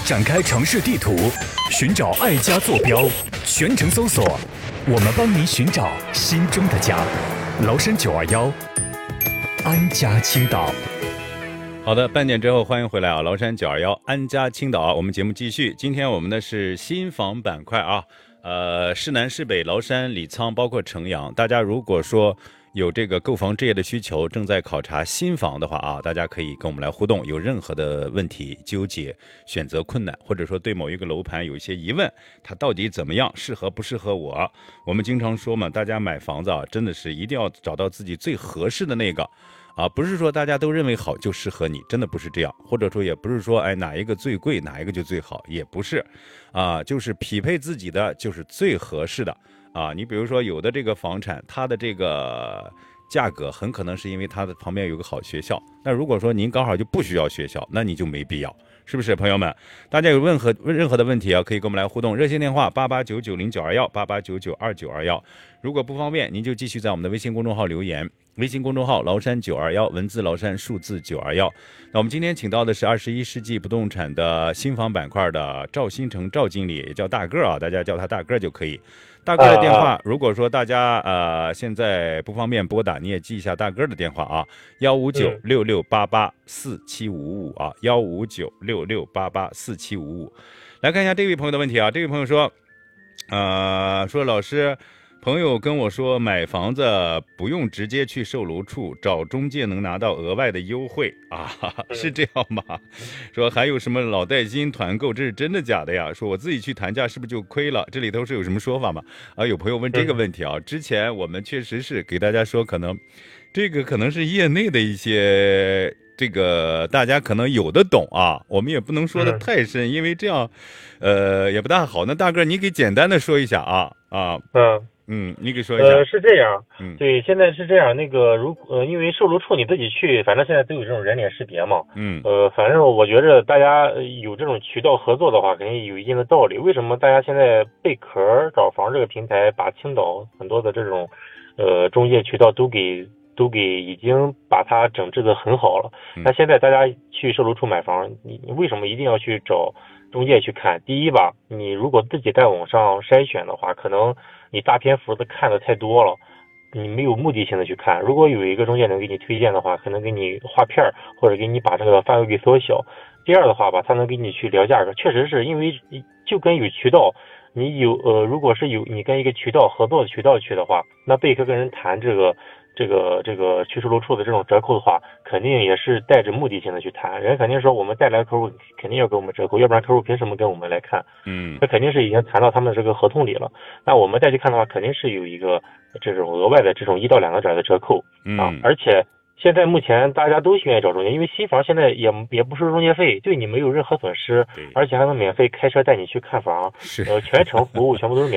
展开城市地图，寻找爱家坐标，全程搜索，我们帮你寻找心中的家。崂山921，安家青岛。 好的，半点之后欢迎回来啊！崂山921安家青岛，我们节目继续。今天我们的是新房板块啊，市南市北、崂山、李沧，包括城阳。大家如果说有这个购房置业的需求，正在考察新房的话啊，大家可以跟我们来互动。有任何的问题、纠结、选择困难，或者说对某一个楼盘有一些疑问，它到底怎么样，适合不适合我？我们经常说嘛，大家买房子啊，真的是一定要找到自己最合适的那个。不是说大家都认为好就适合你，真的不是这样，或者说也不是说哪一个最贵哪一个就最好，也不是就是匹配自己的就是最合适的你比如说有的这个房产它的这个价格很可能是因为它的旁边有个好学校，那如果说您刚好就不需要学校，那你就没必要，是不是朋友们？大家有任何的问题可以跟我们来互动，热线电话8899092188992921，如果不方便您就继续在我们的微信公众号留言，微信公众号崂山921，文字崂山，数字921。那我们今天请到的是21世纪不动产的新房板块的赵新成赵经理，也叫大个大家叫他大个就可以。大个的电话，如果说大家现在不方便拨打，你也记一下大个的电话1596688475515966884755。来看一下这位朋友的问题这位朋友说，说老师。朋友跟我说买房子不用直接去售楼处，找中介能拿到额外的优惠是这样吗？说还有什么老带新团购，这是真的假的呀？说我自己去谈价是不是就亏了？这里头是有什么说法吗？有朋友问这个问题之前我们确实是给大家说，可能这个可能是业内的一些这个大家可能有的懂我们也不能说的太深，因为这样也不大好。那大个你给简单的说一下你给说一下。 是这样，对，现在是这样，那个因为售楼处你自己去，反正现在都有这种人脸识别嘛，反正我觉着大家有这种渠道合作的话，肯定有一定的道理。为什么大家现在贝壳找房这个平台把青岛很多的这种中介渠道都给已经把它整治的很好了？那现在大家去售楼处买房，你为什么一定要去找中介去看？第一吧，你如果自己在网上筛选的话，可能你大篇幅的看的太多了，你没有目的性的去看。如果有一个中介能给你推荐的话，可能给你划片或者给你把这个范围给缩小。第二的话吧，他能给你去聊价格，确实是因为就跟有渠道，你如果是有你跟一个渠道合作的渠道去的话，那贝壳跟人谈这个去售楼处的这种折扣的话，肯定也是带着目的性的去谈，人肯定说我们带来客户肯定要给我们折扣，要不然客户凭什么跟我们来看？这肯定是已经谈到他们的这个合同里了。那我们再去看的话，肯定是有一个这种额外的这种1到2个点的折扣而且现在目前大家都愿意找中介，因为新房现在也不收中介费，对你没有任何损失，而且还能免费开车带你去看房，全程服务全部都是免费。